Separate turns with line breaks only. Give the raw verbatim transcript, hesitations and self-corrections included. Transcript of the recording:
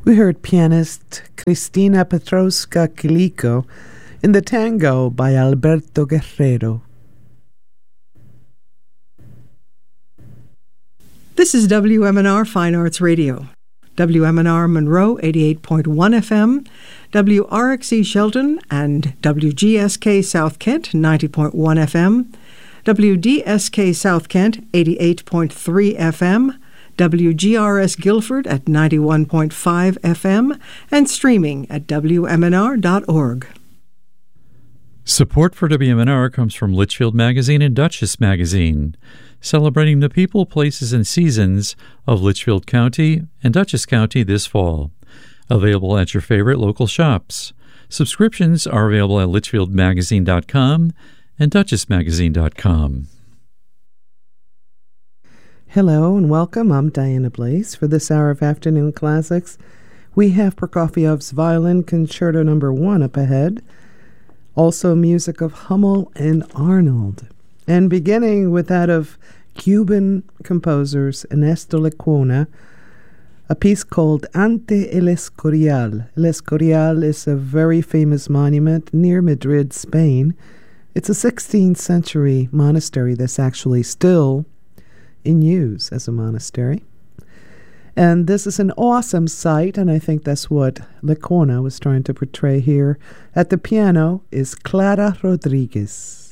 We heard pianist Cristina Petrowska-Kilico in the tango by Alberto Guerrero.
This is W M N R Fine Arts Radio. W M N R Monroe, eighty-eight point one F M, W R X E Shelton and W G S K South Kent, ninety point one F M, W D S K South Kent, eighty-eight point three F M, W G R S Guilford at ninety-one point five F M, and streaming at W M N R dot org.
Support for W M N R comes from Litchfield Magazine and Dutchess Magazine, celebrating the people, places, and seasons of Litchfield County and Dutchess County this fall. Available at your favorite local shops. Subscriptions are available at litchfield magazine dot com and dutchess magazine dot com.
Hello and welcome. I'm Diana Blaze. For this hour of Afternoon Classics, we have Prokofiev's Violin Concerto Number One up ahead. Also music of Hummel and Arnold. And beginning with that of Cuban composers Ernesto Lecuona, a piece called Ante el Escorial. El Escorial is a very famous monument near Madrid, Spain. It's a sixteenth century monastery that's actually still in use as a monastery. And this is an awesome sight, and I think that's what Lecuona was trying to portray here. At the piano is Clara Rodriguez.